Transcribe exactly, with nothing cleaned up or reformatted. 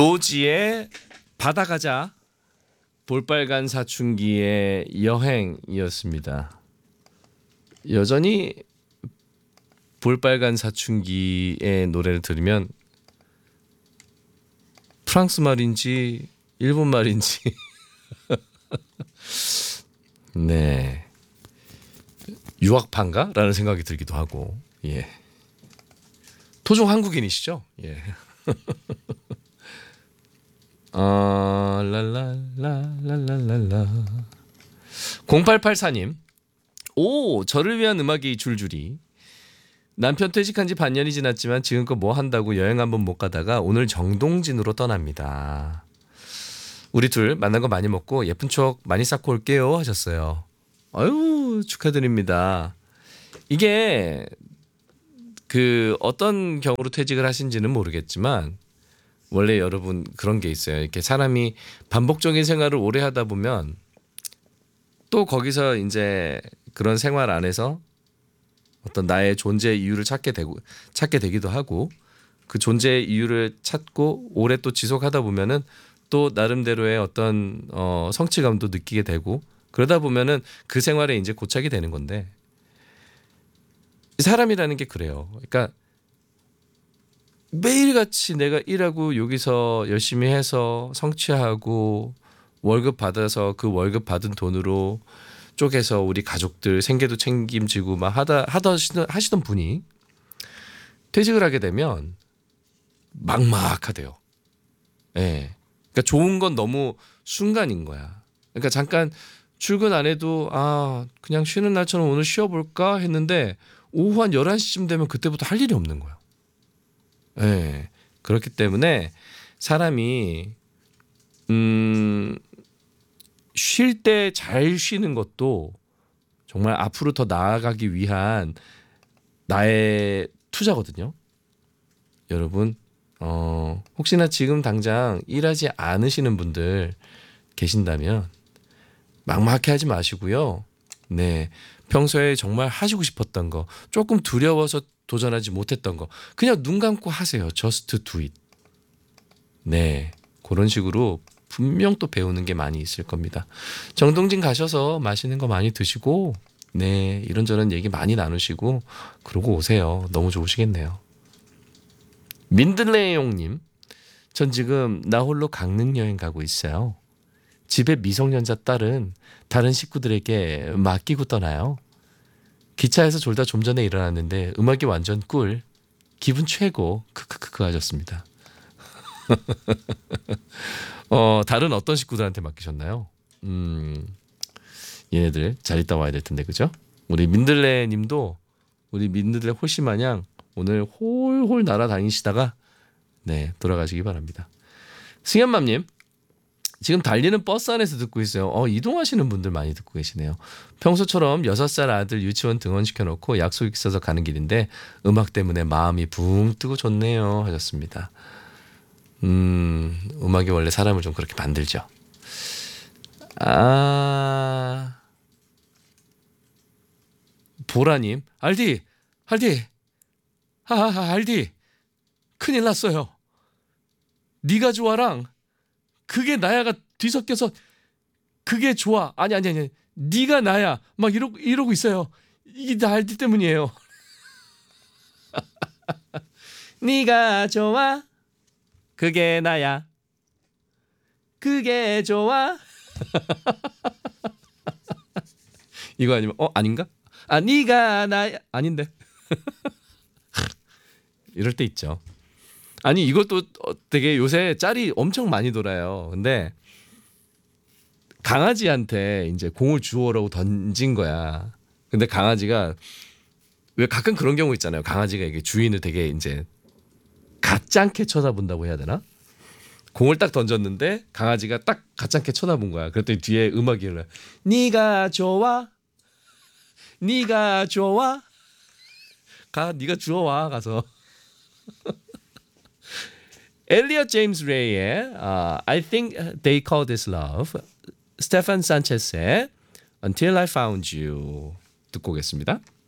로지의 바다 가자, 볼빨간 사춘기의 여행이었습니다. 여전히 볼빨간 사춘기의 노래를 들으면 프랑스 말인지 일본 말인지 네, 유학파인가? 라는 생각이 들기도 하고, 예, 토종 한국인이시죠? 예. 아, 랄랄랄랄랄랄라. 공팔팔사님, 오, 저를 위한 음악이 줄줄이. 남편 퇴직한 지 반년이 지났지만 지금껏 뭐 한다고 여행 한번 못 가다가 오늘 정동진으로 떠납니다. 우리 둘 만난 거 많이 먹고 예쁜 추억 많이 쌓고 올게요 하셨어요. 아유, 축하드립니다. 이게 그 어떤 경우로 퇴직을 하신지는 모르겠지만 원래 여러분 그런 게 있어요. 이렇게 사람이 반복적인 생활을 오래 하다 보면 또 거기서 이제 그런 생활 안에서 어떤 나의 존재 이유를 찾게 되고 찾게 되기도 하고, 그 존재 이유를 찾고 오래 또 지속하다 보면은 또 나름대로의 어떤 어 성취감도 느끼게 되고, 그러다 보면은 그 생활에 이제 고착이 되는 건데, 사람이라는 게 그래요. 그러니까 매일같이 내가 일하고 여기서 열심히 해서 성취하고 월급 받아서 그 월급 받은 돈으로 쪼개서 우리 가족들 생계도 책임지고 막 하다 하다 하시던, 하시던 분이 퇴직을 하게 되면 막막하대요. 예. 그러니까 좋은 건 너무 순간인 거야. 그러니까 잠깐 출근 안 해도 아, 그냥 쉬는 날처럼 오늘 쉬어볼까 했는데 오후 한 열한 시쯤 되면 그때부터 할 일이 없는 거야. 예. 그렇기 때문에 사람이 음, 쉴 때 잘 쉬는 것도 정말 앞으로 더 나아가기 위한 나의 투자거든요. 여러분, 어, 혹시나 지금 당장 일하지 않으시는 분들 계신다면 막막해 하지 마시고요. 네, 평소에 정말 하시고 싶었던 거, 조금 두려워서 도전하지 못했던 거 그냥 눈 감고 하세요. Just do it. 네, 그런 식으로 분명 또 배우는 게 많이 있을 겁니다. 정동진 가셔서 맛있는 거 많이 드시고, 네, 이런저런 얘기 많이 나누시고 그러고 오세요. 너무 좋으시겠네요. 민들레용님, 전 지금 나 홀로 강릉 여행 가고 있어요. 집에 미성년자 딸은 다른 식구들에게 맡기고 떠나요. 기차에서 졸다 좀 전에 일어났는데 음악이 완전 꿀. 기분 최고. 크크크크 하셨습니다. 어, 다른 어떤 식구들한테 맡기셨나요? 음, 얘네들 잘 있다 와야 될 텐데, 그죠? 우리 민들레 님도 우리 민들레 호시 마냥 오늘 홀홀 날아다니시다가 네, 돌아가시기 바랍니다. 승현맘님, 지금 달리는 버스 안에서 듣고 있어요. 어, 이동하시는 분들 많이 듣고 계시네요. 평소처럼 여섯 살 아들 유치원 등원시켜놓고 약속 있어서 가는 길인데 음악 때문에 마음이 붕 뜨고 좋네요 하셨습니다. 음, 음악이 원래 사람을 좀 그렇게 만들죠. 아, 보라님, 알디, 알디, 하하하, 알디, 큰일 났어요. 네가 좋아랑 그게 나야가 뒤섞여서 그게 좋아. 아니 아니 아니, 네가 나야. 막 이러고 이러고 있어요. 이게 다 알디 때문이에요. 네가 좋아. 그게 나야. 그게 좋아. 이거 아니면 어 아닌가? 아, 네가 나야. 아닌데. 이럴 때 있죠. 아니 이것도 되게 요새 짤이 엄청 많이 돌아요. 근데 강아지한테 이제 공을 주워라고 던진 거야. 근데 강아지가 왜 가끔 그런 경우 있잖아요. 강아지가 이게 주인을 되게 이제 가짜않게 쳐다본다고 해야 되나? 공을 딱 던졌는데 강아지가 딱 가짜않게 쳐다본 거야. 그랬더니 뒤에 음악이 흘러. 네가 좋아, 네가 좋아, 가, 네가 주워와 가서. 엘리엇 제임스 레이의 uh, I think they call this love, 스테판 산체스의 Until I Found You 듣고 오겠습니다.